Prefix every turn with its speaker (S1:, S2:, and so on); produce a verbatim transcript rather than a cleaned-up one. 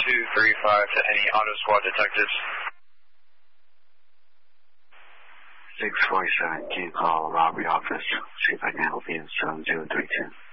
S1: two three five to any auto squad detectives.
S2: six forty-seven, can you call robbery office? See if I can help you in seven zero three two.